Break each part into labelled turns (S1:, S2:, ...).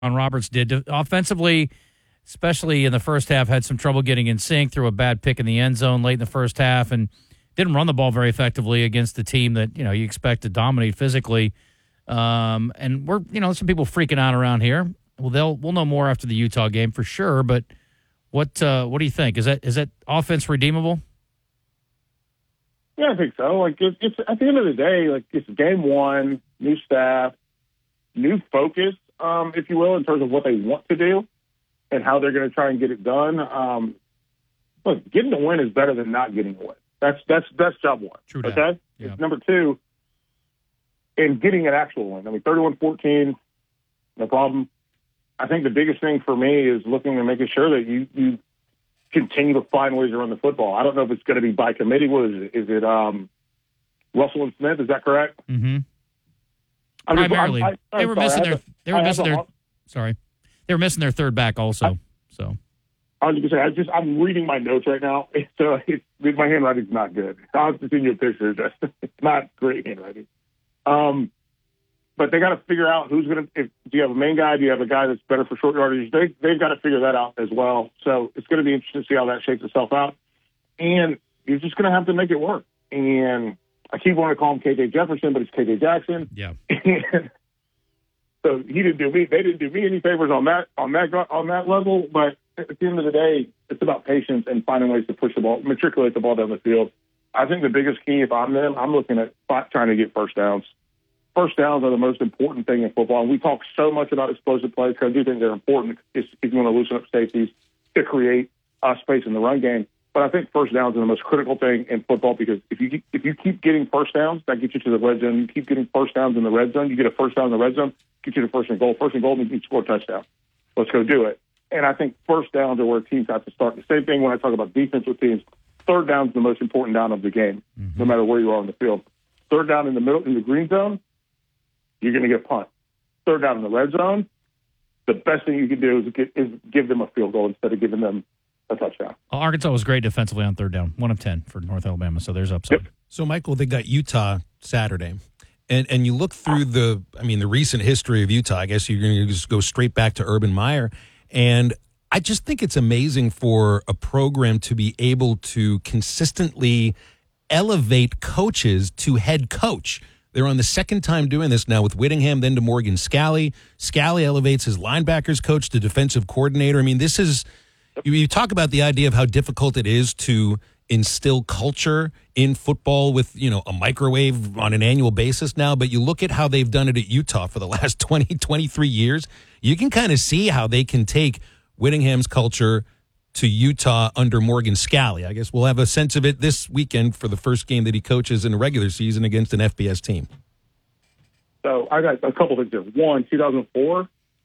S1: Roberts did. Offensively, especially in the first half, had some trouble getting in sync, threw a bad pick in the end zone late in the first half, and didn't run the ball very effectively against the team that, you expect to dominate physically. And we're, some people freaking out around here. Well, we'll know more after the Utah game for sure, but what do you think? Is that offense redeemable?
S2: Yeah, I think so. Like, it's at the end of the day, like, it's game one, new staff, new focus, if you will, in terms of what they want to do and how they're going to try and get it done. Look, getting a win is better than not getting a win. That's job one.
S1: True
S2: okay?
S1: that. Yeah.
S2: Number two, and getting an actual win. I mean, 31-14, no problem. I think the biggest thing for me is looking and making sure that you continue to find ways to run the football. I don't know if it's going to be by committee. What is it? Is it Russell and Smith? Is that correct?
S1: Mm-hmm. Primarily, they were missing their third back also. So
S2: I was going to say, I'm reading my notes right now, so my handwriting's not good. I'll have to send you a picture. It's not great handwriting. But they got to figure out who's going to. Do you have a main guy? Do you have a guy that's better for short yardage? They've got to figure that out as well. So it's going to be interesting to see how that shakes itself out. And you're just going to have to make it work. And I keep wanting to call him KJ Jefferson, but it's KJ Jackson.
S1: Yeah.
S2: And so he didn't do me. They didn't do me any favors on that level. But at the end of the day, it's about patience and finding ways to push the ball, matriculate the ball down the field. I think the biggest key, if I'm them, I'm looking at trying to get first downs. First downs are the most important thing in football. And we talk so much about explosive plays because I do think they're important if you want to loosen up safeties to create space in the run game. But I think first downs are the most critical thing in football because if you keep getting first downs, that gets you to the red zone. You keep getting first downs in the red zone. You get a first down in the red zone, get you to first and goal. First and goal means you score a touchdown. Let's go do it. And I think first downs are where teams have to start. The same thing when I talk about defensive teams. Third down is the most important down of the game, no matter where you are on the field. Third down in the middle, in the green zone, you're going to get a punt. Third down in the red zone, the best thing you can do is give them a field goal instead of giving them a touchdown.
S1: Well, Arkansas was great defensively on third down, 1 of 10 for North Alabama, so there's upside.
S2: Yep.
S3: So, Michael, they got Utah Saturday. And you look through the recent history of Utah. I guess you're going to just go straight back to Urban Meyer. And I just think it's amazing for a program to be able to consistently elevate coaches to head coach. They're on the second time doing this now with Whittingham, then to Morgan Scalley. Scalley elevates his linebackers coach to defensive coordinator. I mean, this is, you talk about the idea of how difficult it is to instill culture in football with, a microwave on an annual basis now, but you look at how they've done it at Utah for the last 20, 23 years. You can kind of see how they can take Whittingham's culture to Utah under Morgan Scalley. I guess we'll have a sense of it this weekend for the first game that he coaches in the regular season against an FBS team.
S2: So I got a couple things here. One, 2004,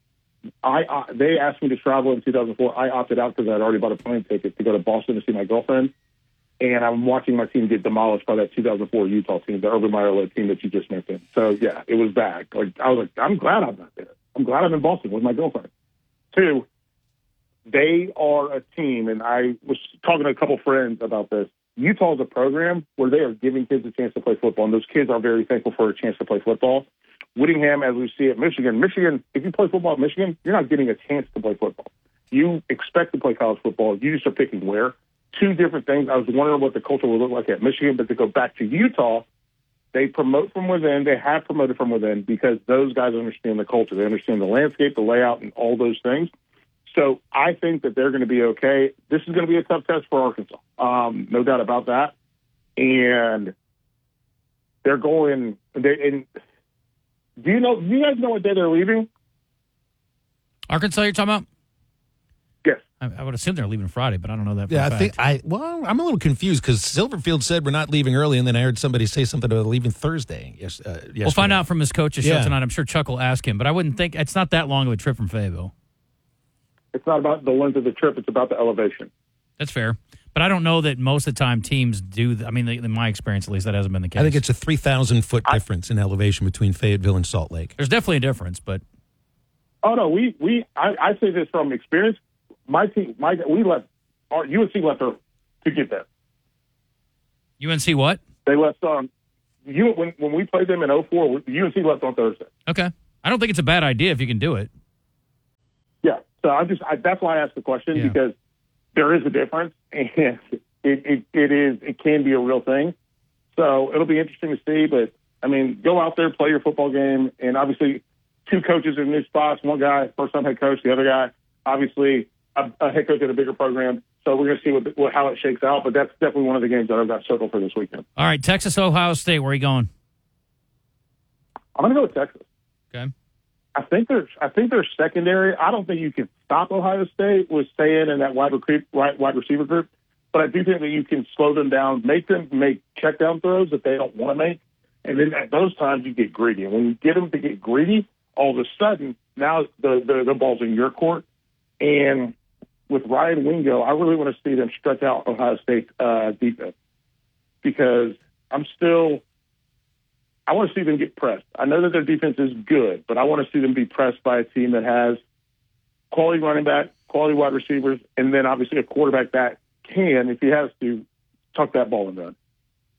S2: they asked me to travel in 2004. I opted out because I had already bought a plane ticket to go to Boston to see my girlfriend. And I'm watching my team get demolished by that 2004 Utah team, the Urban Meyer-led team that you just mentioned. So, yeah, it was bad. I was like, I'm glad I'm not there. I'm glad I'm in Boston with my girlfriend. Two, they are a team, and I was talking to a couple friends about this. Utah is a program where they are giving kids a chance to play football, and those kids are very thankful for a chance to play football. Whittingham, as we see at Michigan, if you play football at Michigan, you're not getting a chance to play football. You expect to play college football. You just are picking where. Two different things. I was wondering what the culture would look like at Michigan, but to go back to Utah, they promote from within. They have promoted from within because those guys understand the culture. They understand the landscape, the layout, and all those things. So I think that they're going to be okay. This is going to be a tough test for Arkansas. No doubt about that. And they're going. Do you guys know what day they're leaving?
S1: Arkansas, you're talking about?
S2: Yes.
S1: I would assume they're leaving Friday, but I don't know that for
S3: Yeah,
S1: a fact.
S3: I'm a little confused because Silverfield said we're not leaving early, and then I heard somebody say something about leaving Thursday. Yesterday.
S1: We'll find out from his coach's show tonight. I'm sure Chuck will ask him, but I wouldn't think it's not that long of a trip from Fayetteville.
S2: It's not about the length of the trip. It's about the elevation.
S1: That's fair. But I don't know that most of the time teams do. I mean, in my experience, at least, that hasn't been the case.
S3: I think it's a 3,000-foot difference in elevation between Fayetteville and Salt Lake.
S1: There's definitely a difference, but...
S2: Oh, no, I say this from experience. My team, we left, UNC left early to get there.
S1: UNC what?
S2: They left on, when we played them in 04, UNC left on Thursday.
S1: Okay. I don't think it's a bad idea if you can do it.
S2: So that's why I asked the question, because there is a difference, and it can be a real thing. So it'll be interesting to see. But I mean, go out there, play your football game, and obviously, two coaches in new spots. One guy, first-time head coach. The other guy, obviously, a head coach at a bigger program. So we're going to see how it shakes out. But that's definitely one of the games that I've got circled for this weekend.
S1: All right, Texas, Ohio State. Where are you going?
S2: I'm going to go with Texas.
S1: Okay.
S2: I think their secondary. I don't think you can stop Ohio State with staying in that wide receiver group, but I do think that you can slow them down, make them make check down throws that they don't want to make, and then at those times you get greedy. And when you get them to get greedy, all of a sudden now the ball's in your court. And with Ryan Wingo, I really want to see them stretch out Ohio State's defense, because I want to see them get pressed. I know that their defense is good, but I want to see them be pressed by a team that has quality running back, quality wide receivers, and then obviously a quarterback that can, if he has to, tuck that ball and run.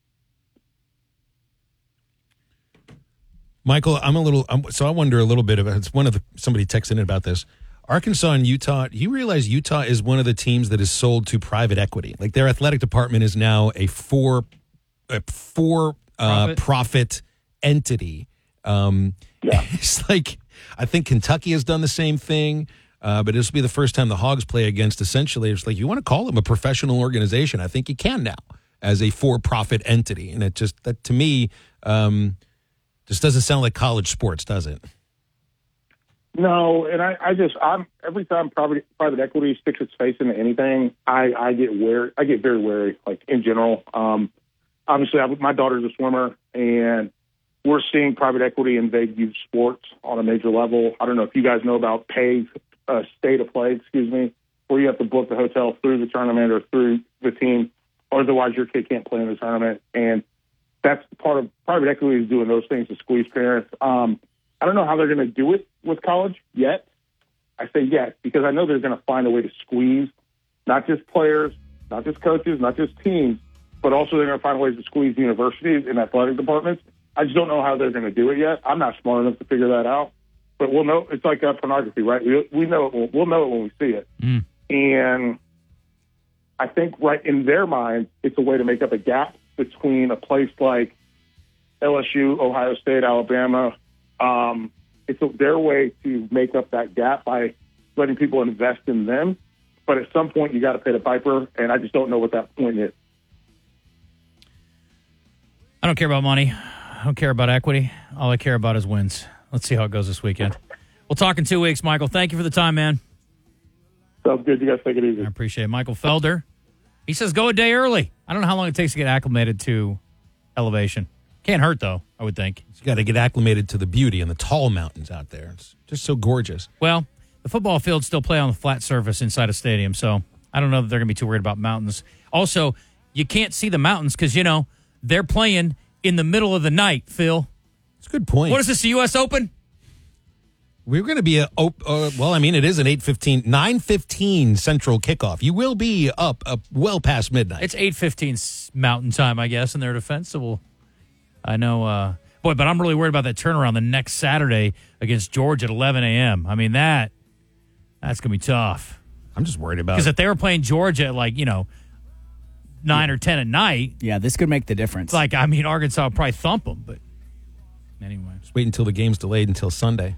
S3: Michael, so I wonder a little bit about, it's somebody texted in about this. Arkansas and Utah, do you realize Utah is one of the teams that is sold to private equity? Like, their athletic department is now a for profit entity. It's like, I think Kentucky has done the same thing, but this will be the first time the Hogs play against, essentially, it's like, you want to call them a professional organization, I think you can now, as a for-profit entity. And that to me, just doesn't sound like college sports, does it?
S2: No, and I'm every time private equity sticks its face into anything, I get wary. I get very wary, like, in general. Obviously, my daughter's a swimmer, and we're seeing private equity invade youth sports on a major level. I don't know if you guys know about Stay to Play, where you have to book the hotel through the tournament or through the team, or otherwise your kid can't play in the tournament. And that's part of private equity, is doing those things to squeeze parents. I don't know how they're going to do it with college yet. I say yet because I know they're going to find a way to squeeze not just players, not just coaches, not just teams, but also they're going to find ways to squeeze universities and athletic departments. I just don't know how they're going to do it yet. I'm not smart enough to figure that out, but we'll know. It's like pornography, right? We know it. We'll know it when we see it. And I think right in their minds, it's a way to make up a gap between a place like LSU, Ohio State, Alabama. It's their way to make up that gap by letting people invest in them. But at some point, you got to pay the piper, and I just don't know what that point is.
S1: I don't care about money. I don't care about equity. All I care about is wins. Let's see how it goes this weekend. We'll talk in 2 weeks, Michael. Thank you for the time, man.
S2: Sounds good. You guys take it easy.
S1: I appreciate it. Michael Felder. He says go a day early. I don't know how long it takes to get acclimated to elevation. Can't hurt, though, I would think.
S3: You got to get acclimated to the beauty and the tall mountains out there. It's just so gorgeous.
S1: Well, the football fields still play on the flat surface inside a stadium, so I don't know that they're going to be too worried about mountains. Also, you can't see the mountains because, they're playing in the middle of the night, Phil.
S3: That's a good point.
S1: What is this, the U.S. Open?
S3: We're going to be it is an 9:15 Central kickoff. You will be up well past midnight.
S1: It's 8:15 Mountain Time, I guess, in their defense. So I know, but I'm really worried about that turnaround the next Saturday against Georgia at 11 a.m. I mean, that's going to be tough.
S3: I'm just worried about it.
S1: Because if they were playing Georgia at 9 or 10 at night.
S4: Yeah, this could make the difference.
S1: Arkansas would probably thump them, but anyway.
S3: Just wait until the game's delayed until Sunday.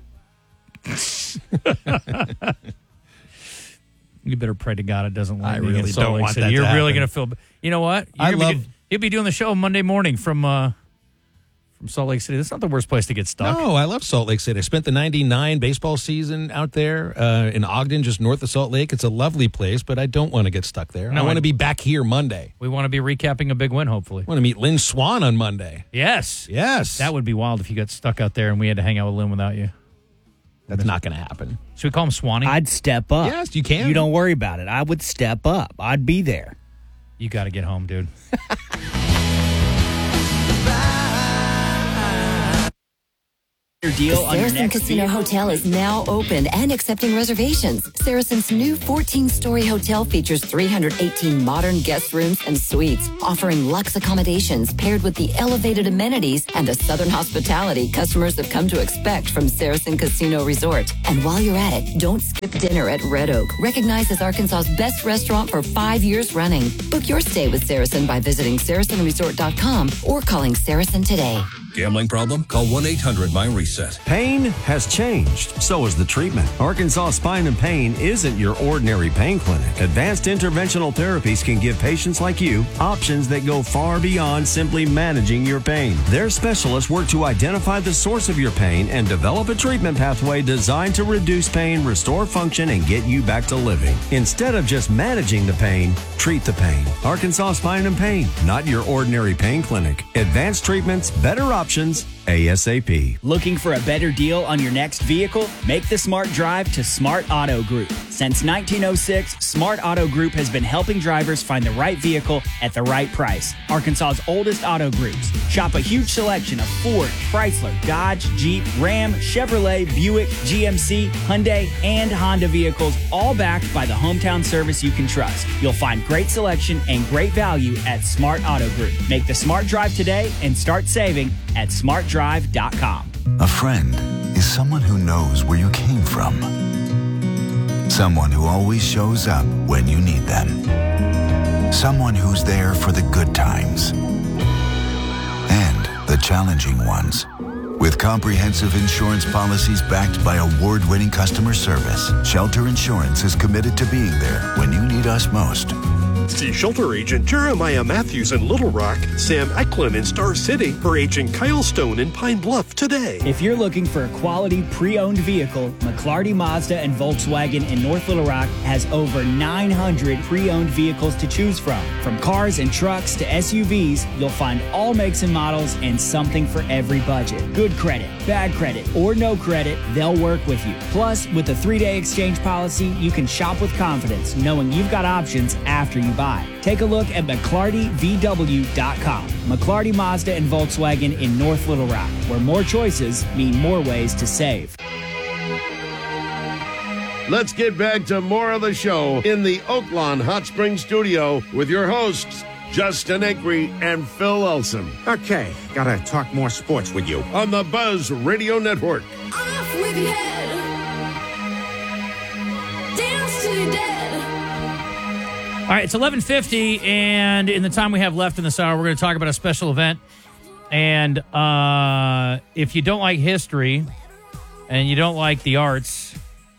S1: You better pray to God it doesn't land.
S3: I really don't want that.
S1: You're
S3: to
S1: really
S3: happen.
S1: going to feel. You know what? You'll be doing the show Monday morning from Salt Lake City. That's not the worst place to get stuck.
S3: No, I love Salt Lake City. I spent the 99 baseball season out there in Ogden, just north of Salt Lake. It's a lovely place, but I don't want to get stuck there.
S1: No,
S3: I want to be back here Monday.
S1: We want to be recapping a big win, hopefully.
S3: I want to meet Lynn Swan on Monday.
S1: Yes.
S3: That
S1: would be wild if you got stuck out there and we had to hang out with Lynn without you.
S3: That's not going to happen.
S1: Should we call him Swanee?
S4: I'd step up.
S3: Yes, you can.
S4: You don't worry about it. I would step up. I'd be there.
S1: You got to get home, dude.
S4: Your deal on your
S5: Saracen
S4: next
S5: Casino
S4: vehicle?
S5: Hotel is now open and accepting reservations. Saracen's new 14-story hotel features 318 modern guest rooms and suites, offering luxe accommodations paired with the elevated amenities and the southern hospitality customers have come to expect from Saracen Casino Resort. And while you're at it, don't skip dinner at Red Oak, recognized as Arkansas's best restaurant for 5 years running. Book your stay with Saracen by visiting SaracenResort.com or calling Saracen today.
S6: Gambling problem? Call 1-800-MY-RESET.
S7: Pain has changed. So has the treatment. Arkansas Spine and Pain isn't your ordinary pain clinic. Advanced interventional therapies can give patients like you options that go far beyond simply managing your pain. Their specialists work to identify the source of your pain and develop a treatment pathway designed to reduce pain, restore function, and get you back to living. Instead of just managing the pain, treat the pain. Arkansas Spine and Pain, not your ordinary pain clinic. Advanced treatments, better options, ASAP.
S4: Looking for a better deal on your next vehicle? Make the smart drive to Smart Auto Group. Since 1906, Smart Auto Group has been helping drivers find the right vehicle at the right price. Arkansas's oldest auto groups. Shop a huge selection of Ford, Chrysler, Dodge, Jeep, Ram, Chevrolet, Buick, GMC, Hyundai, and Honda vehicles, all backed by the hometown service you can trust. You'll find great selection and great value at Smart Auto Group. Make the smart drive today and start saving at smartdrive.com.
S8: A friend is someone who knows where you came from. Someone who always shows up when you need them. Someone who's there for the good times and the challenging ones. With comprehensive insurance policies backed by award-winning customer service, Shelter Insurance is committed to being there when you need us most.
S9: See Shelter Agent Jeremiah Matthews in Little Rock, Sam Eklund in Star City, or Agent Kyle Stone in Pine Bluff today.
S4: If you're looking for a quality pre-owned vehicle, McClarty Mazda and Volkswagen in North Little Rock has over 900 pre-owned vehicles to choose from. From cars and trucks to SUVs, you'll find all makes and models and something for every budget. Good credit, bad credit, or no credit, they'll work with you. Plus, with a 3-day exchange policy, you can shop with confidence, knowing you've got options after you buy. Take a look at McClartyVW.com. McClarty Mazda and Volkswagen in North Little Rock, where more choices mean more ways to save.
S10: Let's get back to more of the show in the Oaklawn Hot Springs studio with your hosts, Justin Acree and Phil Elson.
S11: Okay, gotta talk more sports with you.
S10: On the Buzz Radio Network.
S12: Off with your head. Dance to your dead.
S1: All right, it's 11:50, and in the time we have left in this hour, we're going to talk about a special event. And if you don't like history and you don't like the arts,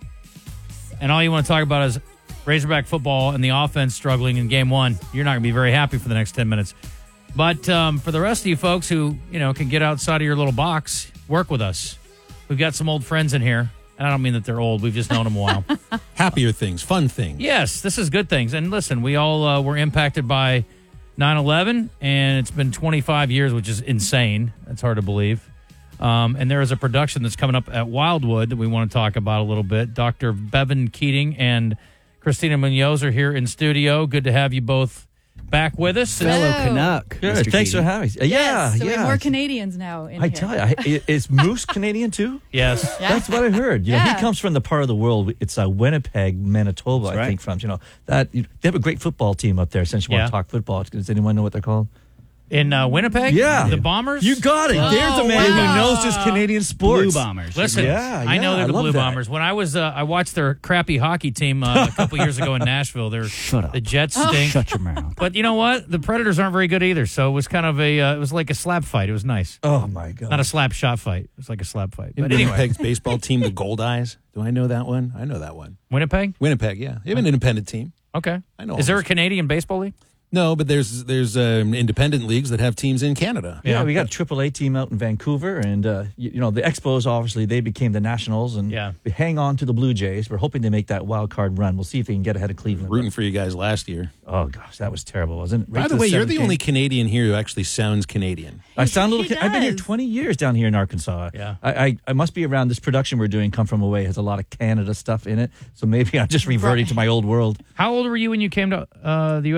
S1: and all you want to talk about is Razorback football and the offense struggling in Game 1, you're not going to be very happy for the next 10 minutes. But for the rest of you folks who can get outside of your little box, work with us. We've got some old friends in here. And I don't mean that they're old. We've just known them a while.
S3: Happier things, fun things.
S1: Yes, this is good things. And listen, we all were impacted by 9/11, and it's been 25 years, which is insane. That's hard to believe. And there is a production that's coming up at Wildwood that we want to talk about a little bit. Dr. Bevan Keating and Christina Munoz are here in studio. Good to have you both back with us.
S4: Fellow Canuck.
S13: Good.
S4: Mr.
S13: Thanks
S4: Keating.
S13: for having me.
S14: Yes, so we have more Canadians now in
S13: I
S14: here.
S13: tell you, is Moose Canadian too?
S1: Yes.
S14: Yeah.
S13: That's what I heard. You know,
S14: Yeah.
S13: he comes from the part of the world. It's Winnipeg, Manitoba.
S4: That's
S13: I
S4: right.
S13: think from they have a great football team up there. Since you want
S1: Yeah.
S13: to talk football, does anyone know what they're called?
S1: In Winnipeg?
S13: Yeah.
S1: The Bombers?
S13: You got it.
S14: Oh,
S13: There's a man
S14: wow.
S13: who knows his Canadian sports.
S4: Blue Bombers.
S1: Listen,
S13: Yeah,
S1: I know
S13: yeah,
S1: they're the
S13: I love
S1: Blue
S13: that.
S1: Bombers. When I was, I watched their crappy hockey team a couple years ago in Nashville.
S4: Shut up.
S1: The Jets stink.
S4: Shut your mouth.
S1: But you know what? The Predators aren't very good either. So it was kind of it was like a slap fight. It was nice.
S13: Oh my God!
S1: Not a slap shot fight. It was like a slap fight.
S3: In
S1: But anyway,
S3: Winnipeg's baseball team, the Gold Eyes. Do I know that one? I know that one.
S1: Winnipeg?
S3: Winnipeg, yeah. They have an independent team.
S1: Okay.
S3: I know
S1: Is there a
S3: almost.
S1: Canadian baseball league?
S3: No, but there's independent leagues that have teams in Canada.
S13: Yeah, we got a AAA team out in Vancouver, and the Expos obviously they became the Nationals, and we hang on to the Blue Jays. We're hoping they make that wild card run. We'll see if they can get ahead of Cleveland.
S3: Rooting for you guys last year.
S13: Oh gosh, that was terrible, wasn't it?
S3: By the way, you're the only Canadian here who actually sounds Canadian.
S13: I sound a
S14: He
S13: little. I've been here
S14: does.
S13: 20 years down here in Arkansas.
S1: Yeah.
S13: I must be around this production we're doing. Come From Away has a lot of Canada stuff in it, so maybe I'm just reverting to my old world.
S1: How old were you when you came to the U.S.?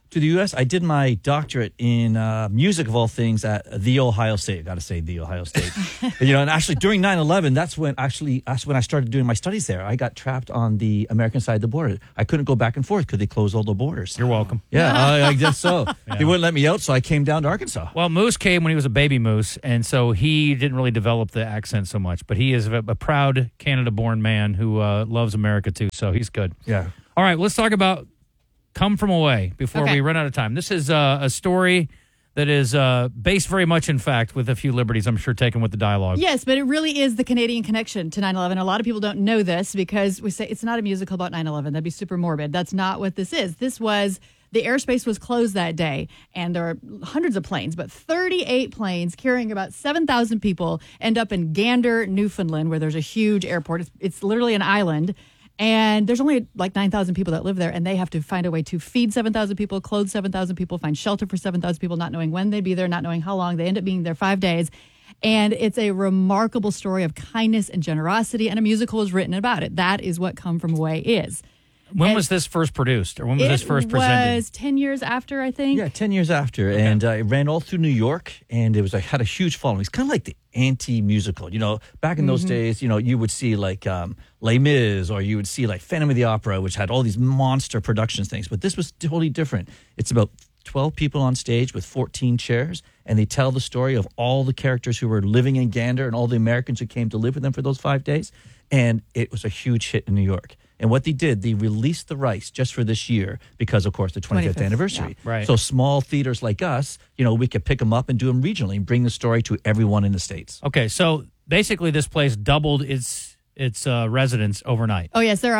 S13: To the U.S., I did my doctorate in music, of all things, at The Ohio State. Got to say The Ohio State. And actually during 9/11, that's when I started doing my studies there. I got trapped on the American side of the border. I couldn't go back and forth because they closed all the borders.
S1: You're welcome.
S13: Yeah, I guess so. Yeah. They wouldn't let me out, so I came down to Arkansas.
S1: Well, Moose came when he was a baby moose, and so he didn't really develop the accent so much. But he is a proud Canada-born man who loves America, too, so he's good.
S13: Yeah.
S1: All right, let's talk about Come From Away before we run out of time. This is a story that is based very much in fact, with a few liberties, I'm sure, taken with the dialogue.
S14: Yes, but it really is the Canadian connection to 9/11. A lot of people don't know this because we say it's not a musical about 9/11. That'd be super morbid. That's not what this is. This was, the airspace was closed that day, and there are hundreds of planes, but 38 planes carrying about 7,000 people end up in Gander, Newfoundland, where there's a huge airport. It's literally an island. And there's only like 9,000 people that live there, and they have to find a way to feed 7,000 people, clothe 7,000 people, find shelter for 7,000 people, not knowing when they'd be there, not knowing how long. They end up being there 5 days. And it's a remarkable story of kindness and generosity, and a musical is written about it. That is what Come From Away is.
S1: When was this first produced, or when was this first presented?
S14: It was 10 years after, I think.
S13: Yeah, 10 years after. Okay. And it ran all through New York, and it was had a huge following. It's kind of like the anti-musical. Back in those days, you would see like Les Mis, or you would see like Phantom of the Opera, which had all these monster productions things. But this was totally different. It's about 12 people on stage with 14 chairs, and they tell the story of all the characters who were living in Gander and all the Americans who came to live with them for those 5 days. And it was a huge hit in New York. And what they did, they released the rights just for this year because, of course, the 25th anniversary.
S14: Yeah.
S1: Right.
S13: So small theaters like us, we could pick them up and do them regionally and bring the story to everyone in the States.
S1: Okay, so basically this place doubled its residents overnight.
S14: Oh, yes. There are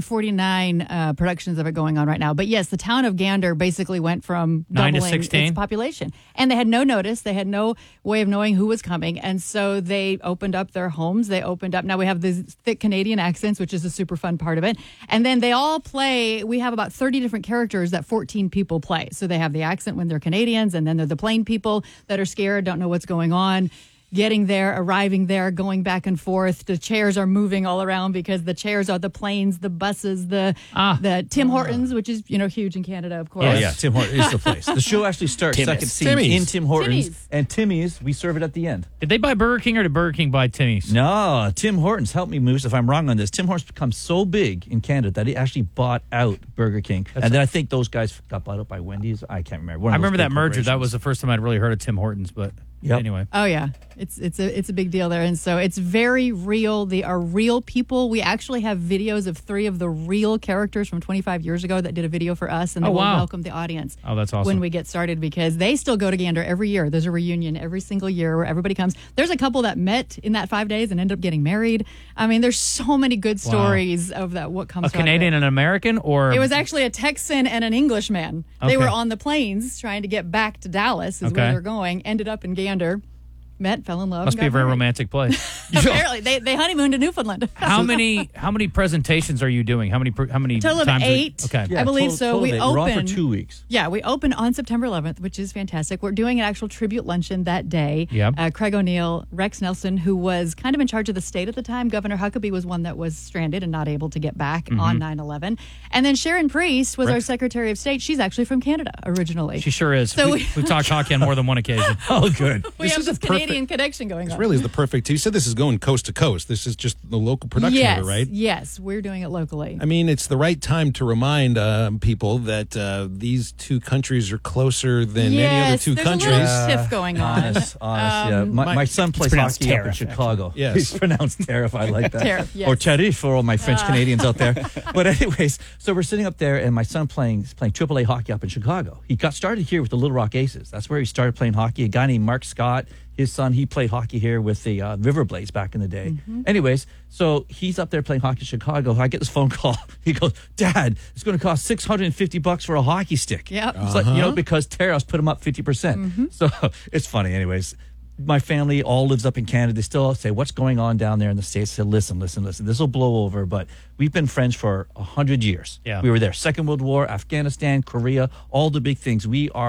S14: 149 productions of it going on right now. But yes, the town of Gander basically went from
S1: 9 to
S14: doubling
S1: 16?
S14: its population. And they had no notice. They had no way of knowing who was coming. And so they opened up their homes. They opened up. Now we have these thick Canadian accents, which is a super fun part of it. And then they all play. We have about 30 different characters that 14 people play. So they have the accent when they're Canadians, and then they're the plain people that are scared, don't know what's going on. Getting there, arriving there, going back and forth. The chairs are moving all around because the chairs are the planes, the buses, the Tim Hortons, which is huge in Canada, of course.
S13: Oh, yeah, Tim Hortons is the place. The show actually starts second scene in Tim Hortons. And Timmy's, we serve it at the end.
S1: Did they buy Burger King, or did Burger King buy Timmy's?
S13: No, Tim Hortons. Help me, Moose, if I'm wrong on this. Tim Hortons become so big in Canada that he actually bought out Burger King. And then I think those guys got bought out by Wendy's. I can't remember.
S1: I remember that merger. That was the first time I'd really heard of Tim Hortons, but anyway.
S14: Oh, yeah. It's a big deal there. And so it's very real. They are real people. We actually have videos of 3 of the real characters from 25 years ago that did a video for us, and they will welcome the audience.
S1: Oh, that's awesome.
S14: When we get started, because they still go to Gander every year. There's a reunion every single year where everybody comes. There's a couple that met in that 5 days and ended up getting married. I mean, there's so many good stories of that. What comes
S1: a Canadian and an American, or
S14: it was actually a Texan and an Englishman.
S1: Okay.
S14: They were on the planes trying to get back to Dallas, is where they're going. Ended up in Gander. Met, fell in love.
S1: Must be a very romantic place.
S14: Apparently, they honeymooned in Newfoundland.
S1: How many presentations are you doing? How many
S14: total of
S1: times
S14: 8?
S1: Okay,
S14: I believe so. We open.
S13: We're on for 2 weeks.
S14: Yeah, we open on September 11th, which is fantastic. We're doing an actual tribute luncheon that day.
S1: Yep.
S14: Craig O'Neill, Rex Nelson, who was kind of in charge of the state at the time. Governor Huckabee was one that was stranded and not able to get back on 9/11. And then Sharon Priest was our Secretary of State. She's actually from Canada originally.
S1: She sure is.
S14: So
S1: we've talked hockey on more than one occasion.
S13: Oh, good.
S14: We have this Canadian connection going on.
S3: This really is the perfect. You said this is going coast to coast. This is just the local production of it, right?
S14: Yes, we're doing it locally.
S3: I mean, it's the right time to remind people that these two countries are closer than any other two countries.
S14: There's a little shift going on.
S13: Honest, yeah. My son plays hockey up in Chicago.
S3: Actually. Yes.
S13: He's pronounced Tariff. I like that.
S14: Tariff, yes.
S13: Or Tarif for all my French Canadians out there. But anyways, so we're sitting up there, and my son playing AAA hockey up in Chicago. He got started here with the Little Rock Aces. That's where he started playing hockey. A guy named Mark Scott, his son, he played hockey here with the River Blades back in the day. Anyways, so he's up there playing hockey in Chicago. I get this phone call. He goes, "Dad, it's going to cost $650 for a hockey stick."
S14: Yep.
S13: It's like, because Tariffs put him up 50%. So it's funny. Anyways, my family all lives up in Canada. They still say, "What's going on down there in the States?" I said, listen. This will blow over, but we've been friends for 100 years.
S1: Yeah.
S13: We were there. Second World War, Afghanistan, Korea, all the big things. We are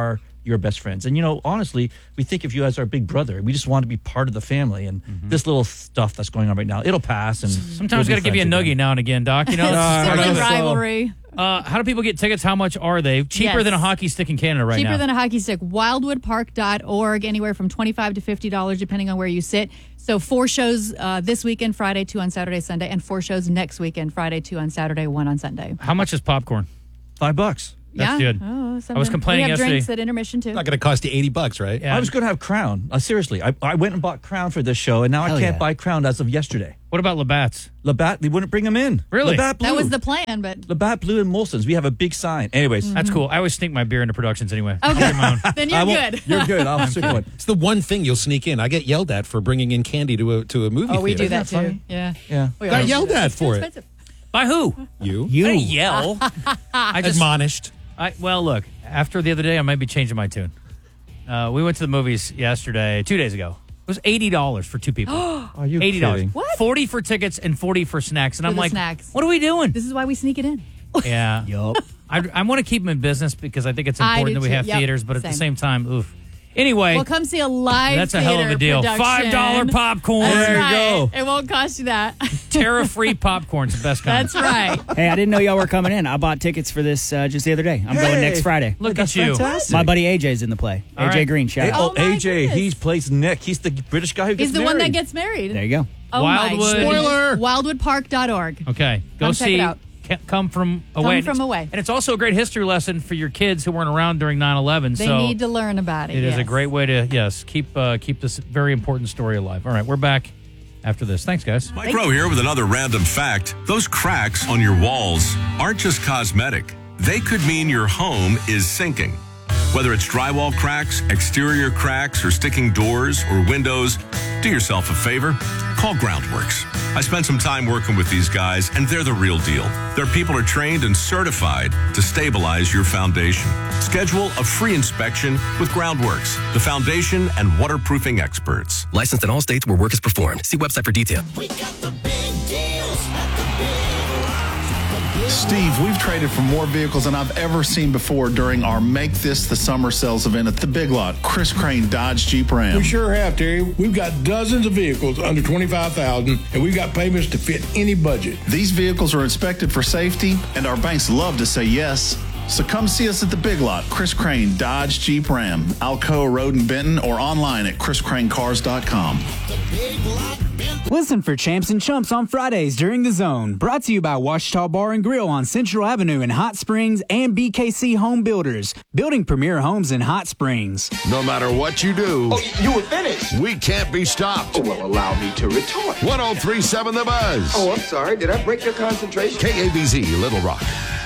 S13: your best friends. And, honestly, we think of you as our big brother. We just want to be part of the family. And this little stuff that's going on right now, it'll pass. And
S1: sometimes got to give you a noogie now and again, Doc. It's
S14: part of the rivalry.
S1: How do people get tickets? How much are they? Cheaper than a hockey stick in Canada right now.
S14: Cheaper than a hockey stick. Wildwoodpark.org, anywhere from $25 to $50, depending on where you sit. So 4 shows this weekend, Friday, 2 on Saturday, Sunday, and 4 shows next weekend, Friday, 2 on Saturday, 1 on Sunday.
S1: How much is popcorn?
S13: $5.
S1: That's good.
S14: Oh,
S1: I was complaining
S14: we have
S1: yesterday.
S14: drinks at intermission, too.
S3: Not going to cost you $80, right?
S13: Yeah. I was going to have Crown. Seriously, I went and bought Crown for this show, and now I can't buy Crown as of yesterday.
S1: What about Labatt's?
S13: Labatt, they wouldn't bring them in.
S1: Really?
S13: Labatt Blue.
S14: That was the plan, but...
S13: Labatt Blue and Molson's. We have a big sign. Anyways.
S1: That's cool. I always sneak my beer into productions anyway.
S14: Okay. Then you're good.
S13: You're good. I'll stick one.
S3: It's the one thing you'll sneak in. I get yelled at for bringing in candy to a movie theater.
S14: Oh, we do that, too.
S13: funny?
S14: Yeah.
S3: Got yelled at for it.
S1: By who?
S3: You.
S1: I didn't yell. I just
S3: admonished.
S1: Well, look, after the other day, I might be changing my tune. We went to the movies yesterday, 2 days ago. It was $80 for 2 people.
S13: Are you
S1: $80.
S13: kidding?
S14: What?
S1: 40 for tickets and 40 for snacks. And I'm like,
S14: snacks.
S1: what are we doing?
S14: This is why we sneak it in.
S1: Yeah.
S13: Yup.
S1: I want to keep them in business because I think it's
S14: I
S1: important
S14: do
S1: that we
S14: too.
S1: have
S14: Yep.
S1: theaters, but at the
S14: Same.
S1: same time, oof. Anyway,
S14: Well, come see a live
S1: that's a hell of a
S14: theater
S1: deal.
S14: production.
S1: $5 popcorn.
S14: That's
S13: There you
S14: right.
S13: go.
S14: It won't cost you that.
S1: Terra-free popcorn's the best kind.
S14: That's right.
S15: Hey, I didn't know y'all were coming in. I bought tickets for this just the other day. I'm going next Friday.
S1: Look
S13: That's
S1: at you.
S13: fantastic.
S15: My buddy AJ's in the play.
S1: All
S15: AJ
S1: right.
S15: Green, shout out.
S14: Oh, my
S13: AJ,
S14: goodness.
S13: he plays Nick. He's the British guy who gets
S14: He's the
S13: married.
S14: one that gets married.
S15: There you go.
S14: Oh,
S1: Wildwood-
S14: my
S1: Spoiler!
S14: Wildwoodpark.org.
S1: Okay, go
S14: Come check
S1: see
S14: it out.
S1: Come From Away.
S14: Come From Away.
S1: And it's also a great history lesson for your kids who weren't around during 9/11.
S14: They
S1: so
S14: need to learn about it.
S1: it is a
S14: yes.
S1: great way to, keep this very important story alive. All right, we're back after this. Thanks, guys.
S6: Mike Rowe here with another random fact. Those cracks on your walls aren't just cosmetic. They could mean your home is sinking. Whether it's drywall cracks, exterior cracks, or sticking doors or windows, do yourself a favor. Call Groundworks. I spent some time working with these guys, and they're the real deal. Their people are trained and certified to stabilize your foundation. Schedule a free inspection with Groundworks, the foundation and waterproofing experts.
S16: Licensed in all states where work is performed. See website for detail.
S17: Steve, we've traded for more vehicles than I've ever seen before during our Make This the Summer Sales event at the Big Lot, Chris Crane Dodge Jeep Ram.
S18: We sure have, Terry. We've got dozens of vehicles under $25,000, and we've got payments to fit any budget.
S17: These vehicles are inspected for safety, and our banks love to say yes. So come see us at the Big Lot, Chris Crane Dodge Jeep Ram, Alcoa Road in Benton, or online at chriscranecars.com.
S19: Listen for Champs and Chumps on Fridays during The Zone. Brought to you by Washita Bar and Grill on Central Avenue in Hot Springs and BKC Home Builders, building premier homes in Hot Springs.
S10: No matter what you do,
S11: You were finished.
S10: we can't be stopped.
S11: Well, allow me to retort.
S10: 1037 The Buzz.
S11: Oh, I'm sorry. Did I break your concentration?
S10: KABZ, Little Rock.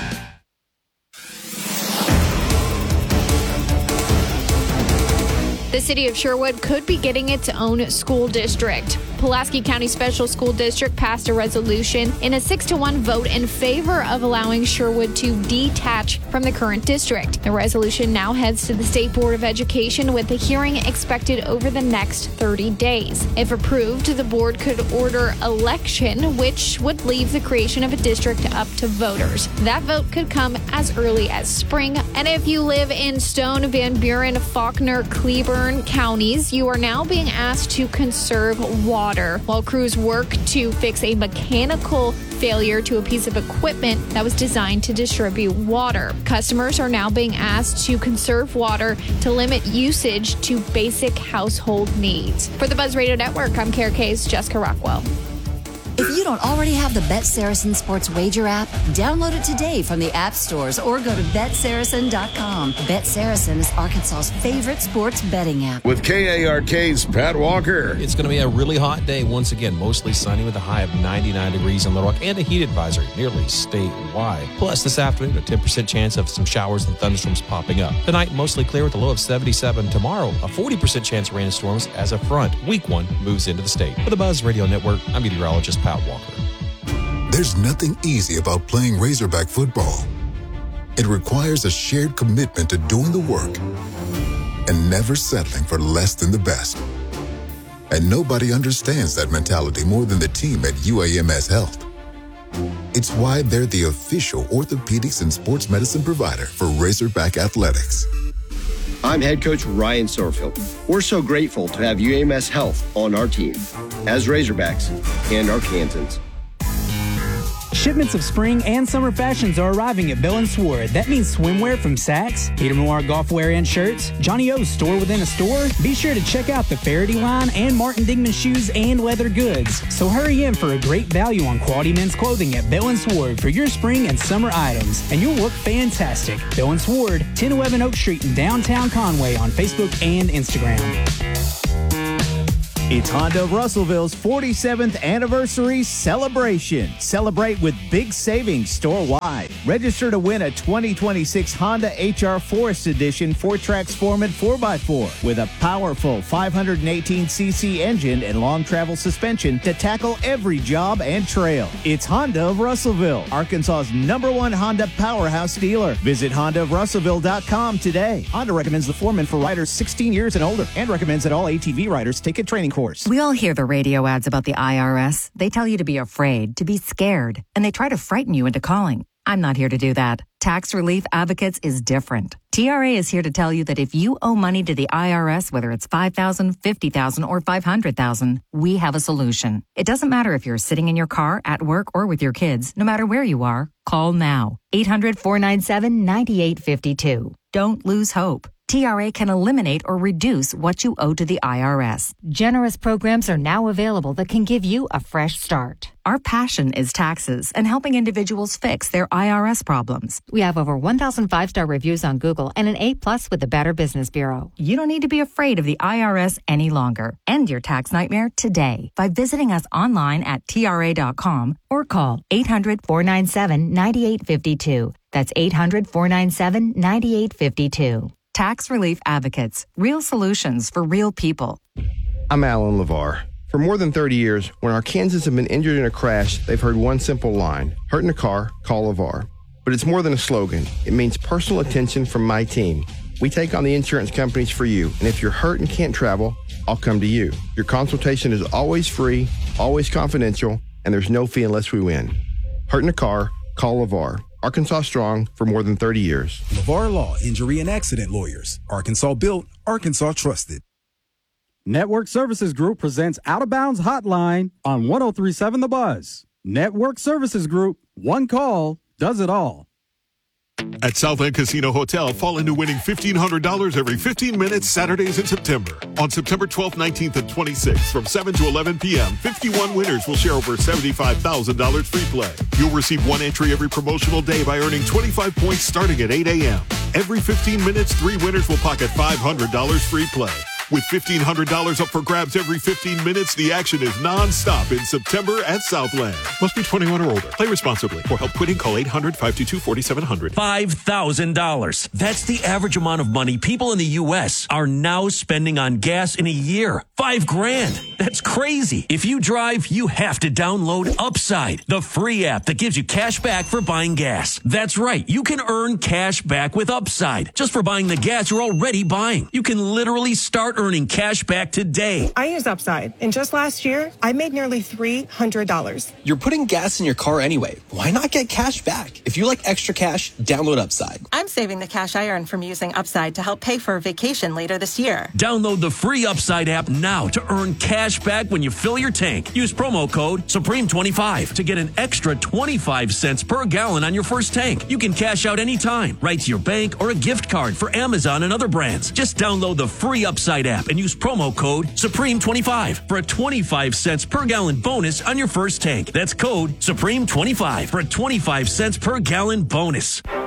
S20: The city of Sherwood could be getting its own school district. Pulaski County Special School District passed a resolution in a 6-1 vote in favor of allowing Sherwood to detach from the current district. The resolution now heads to the State Board of Education with a hearing expected over the next 30 days. If approved, the board could order election, which would leave the creation of a district up to voters. That vote could come as early as spring. And if you live in Stone, Van Buren, Faulkner, Cleburne counties, you are now being asked to conserve water while crews work to fix a mechanical failure to a piece of equipment that was designed to distribute water. Customers are now being asked to conserve water to limit usage to basic household needs. For the Buzz Radio Network, I'm KRK's Jessica Rockwell.
S5: If you don't already have the Bet Saracen Sports Wager app, download it today from the app stores or go to BetSaracen.com. Bet Saracen is Arkansas's favorite sports betting app.
S10: With KARK's Pat Walker.
S21: It's going to be a really hot day once again, mostly sunny with a high of 99 degrees in Little Rock and a heat advisory nearly statewide. Plus, this afternoon, a 10% chance of some showers and thunderstorms popping up. Tonight, mostly clear with a low of 77. Tomorrow, a 40% chance of rain and storms as a front. Week 1 moves into the state. For the Buzz Radio Network, I'm meteorologist Pat Walker.
S22: There's nothing easy about playing Razorback football. It requires a shared commitment to doing the work and never settling for less than the best. And nobody understands that mentality more than the team at UAMS Health. It's why they're the official orthopedics and sports medicine provider for Razorback Athletics.
S2: I'm head coach Ryan Sorfield. We're so grateful to have UAMS Health on our team as Razorbacks and Arkansans.
S19: Shipments of spring and summer fashions are arriving at Bell & Sword. That means swimwear from Saks, Peter Noir golf wear and shirts, Johnny O's store within a store. Be sure to check out the Faraday line and Martin Dingman shoes and leather goods. So hurry in for a great value on quality men's clothing at Bell & Sword for your spring and summer items. And you'll look fantastic. Bell & Sword, 1011 Oak Street in downtown Conway on Facebook and Instagram.
S7: It's Honda of Russellville's 47th anniversary celebration. Celebrate with big savings store-wide. Register to win a 2026 Honda HR Forest Edition 4-Track Foreman 4x4 with a powerful 518cc engine and long travel suspension to tackle every job and trail. It's Honda of Russellville, Arkansas's #1 Honda powerhouse dealer. Visit HondaofRussellville.com today. Honda recommends the Foreman for riders 16 years and older and recommends that all ATV riders take a training course.
S23: We all hear the radio ads about the IRS. They tell you to be afraid, to be scared, and they try to frighten you into calling. I'm not here to do that. Tax Relief Advocates is different. TRA is here to tell you that if you owe money to the IRS, whether it's $5,000, $50,000, or $500,000, we have a solution. It doesn't matter if you're sitting in your car, at work, or with your kids. No matter where you are, call now. 800-497-9852. Don't lose hope. TRA can eliminate or reduce what you owe to the IRS.
S24: Generous programs are now available that can give you a fresh start.
S23: Our passion is taxes and helping individuals fix their IRS problems.
S24: We have over 1,000 5-star reviews on Google and an A+ with the Better Business Bureau.
S23: You don't need to be afraid of the IRS any longer. End your tax nightmare today by visiting us online at TRA.com or call 800-497-9852. That's 800-497-9852. Tax Relief Advocates. Real solutions for real people.
S11: I'm Alan LeVar. For more than 30 years, when Arkansans have been injured in a crash, they've heard one simple line: hurt in a car, call LeVar. But it's more than a slogan. It means personal attention from my team. We take on the insurance companies for you, and if you're hurt and can't travel, I'll come to you. Your consultation is always free, always confidential, and there's no fee unless we win. Hurt in a car, call LeVar. Arkansas strong for more than 30 years.
S25: LeVar Law, Injury and Accident Lawyers. Arkansas built, Arkansas trusted.
S26: Network Services Group presents Out of Bounds Hotline on 103.7 The Buzz. Network Services Group, one call does it all.
S27: At Southland Casino Hotel, fall into winning $1,500 every 15 minutes Saturdays in September. On September 12th, 19th, and 26th, from 7 to 11 p.m., 51 winners will share over $75,000 free play. You'll receive one entry every promotional day by earning 25 points starting at 8 a.m. Every 15 minutes, 3 winners will pocket $500 free play. With $1,500 up for grabs every 15 minutes, the action is non-stop in September at Southland. Must be 21 or older. Play responsibly. For help quitting, call 800-522-4700.
S28: $5,000. That's the average amount of money people in the U.S. are now spending on gas in a year. $5,000. That's crazy. If you drive, you have to download Upside, the free app that gives you cash back for buying gas. That's right. You can earn cash back with Upside just for buying the gas you're already buying. You can literally start earning cash back today.
S29: I use Upside, and just last year, I made nearly $300.
S16: You're putting gas in your car anyway. Why not get cash back? If you like extra cash, download Upside.
S29: I'm saving the cash I earn from using Upside to help pay for a vacation later this year.
S28: Download the free Upside app now to earn cash back when you fill your tank. Use promo code Supreme25 to get an extra 25 cents per gallon on your first tank. You can cash out anytime, right to your bank or a gift card for Amazon and other brands. Just download the free Upside app and use promo code Supreme25 for a 25 cents per gallon bonus on your first tank. That's code Supreme25 for a 25 cents per gallon bonus.